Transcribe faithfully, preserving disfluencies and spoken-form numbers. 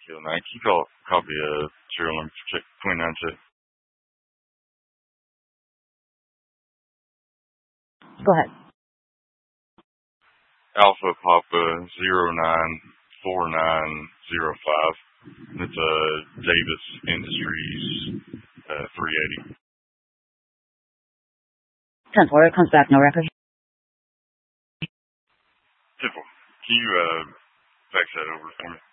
Eagle nine. Can you call, copy a serial number for check twenty-nine check? Go ahead. Alpha Papa zero nine four nine zero five. It's uh, Davis Industries uh, three eighty. ten four, it comes back, no record. Simple. Can you uh, fax that over for me?